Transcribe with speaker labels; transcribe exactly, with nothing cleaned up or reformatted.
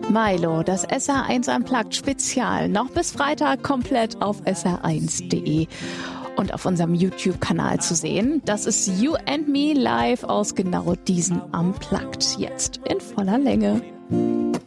Speaker 1: Milo, das S R eins Unplugged Spezial, noch bis Freitag komplett auf S R eins punkt de und auf unserem YouTube-Kanal zu sehen. Das ist You and Me live aus genau diesem Unplugged, jetzt in voller Länge.